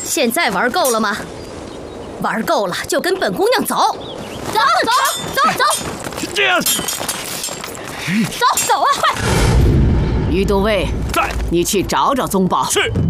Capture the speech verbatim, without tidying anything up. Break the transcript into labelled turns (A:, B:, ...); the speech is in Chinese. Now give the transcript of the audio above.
A: 现在玩够了吗？玩够了就跟本姑娘走。走走走走。
B: 这样。
A: 走走啊，快！
C: 于都尉，
B: 在。
C: 你去找找宗保。
B: 是。